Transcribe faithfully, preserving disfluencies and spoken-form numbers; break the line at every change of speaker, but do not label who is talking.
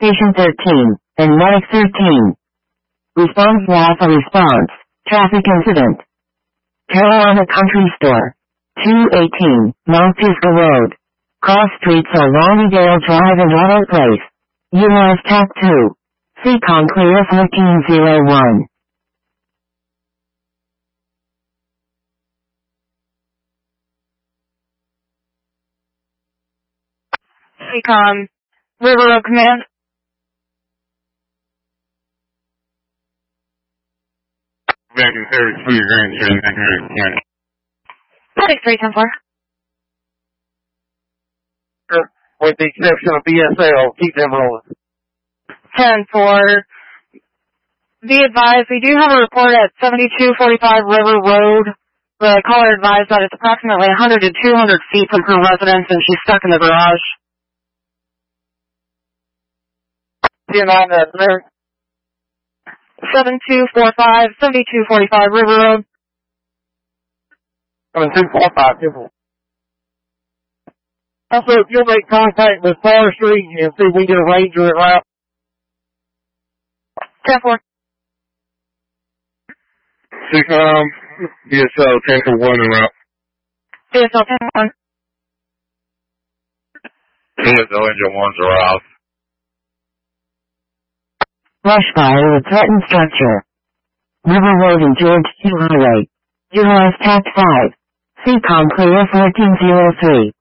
Station thirteen, and Medic thirteen. Response Alpha response. Traffic incident. Carolina Country Store. two eighteen, Mount Pisgah Road. Cross streets are Longdale Drive and Auto Place. Utilize T A C two. Seacon Clear fourteen oh one.
Seacon, River Road Command.
Back in thirty-three Grand Street, back here.
thirty-three ten four.
With the exception of B S L, keep them rolling.
ten four. Be advised, we do have a report at seventy-two forty-five River Road. The caller advised that it's approximately one hundred to two hundred feet from her residence and she's stuck in the garage.
ten nine, that's there.
seven two four five, seventy-two forty-five River Road.
seven two four five, simple. Also, if you'll make contact with Forestry and see if we can get a ranger at route.
ten four.
Seacon, B S L ten for one en route.
B S L ten one.
B S L engine one's arrived.
Brush fire with threatened structure. River Road and George Q Highway. Utilize T A C five. Seacon Clear fourteen oh three.